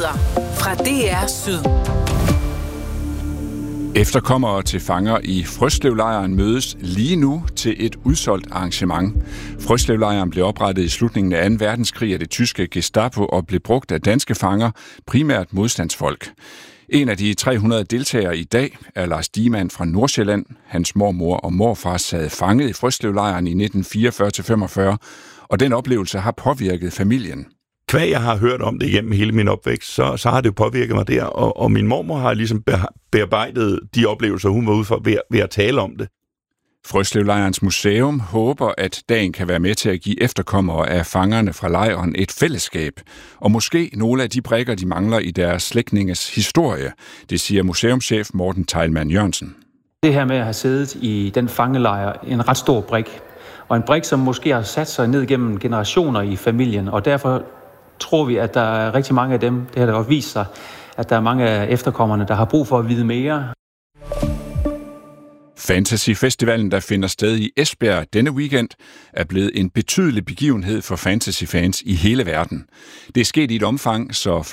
Nyheder fra DR Syd. Efterkommere til fanger i Frøslevlejren mødes lige nu til et udsolgt arrangement. Frøslevlejren blev oprettet i slutningen af 2. verdenskrig af det tyske Gestapo og blev brugt af danske fanger, primært modstandsfolk. En af de 300 deltagere i dag er Lars Diemann fra Nordsjælland. Hans mormor og morfar sad fanget i Frøslevlejren i 1944-45, og den oplevelse har påvirket familien. Hva jeg har hørt om det igennem hele min opvækst, så har det jo påvirket mig der, og min mormor har ligesom bearbejdet de oplevelser, hun var ude for ved at tale om det. Frøslevlejrens museum håber, at dagen kan være med til at give efterkommere af fangerne fra lejren et fællesskab, og måske nogle af de brikker, de mangler i deres slægtninges historie. Det siger museumschef Morten Teilmann Jørgensen. Det her med at have siddet i den fangelejr, en ret stor brik, og en brik, som måske har sat sig ned gennem generationer i familien, og derfor tror vi, at der er rigtig mange af dem, det har da også vist sig, at der er mange af efterkommerne, der har brug for at vide mere. Fantasyfestivalen, der finder sted i Esbjerg denne weekend, er blevet en betydelig begivenhed for fantasyfans i hele verden. Det er sket i et omfang, så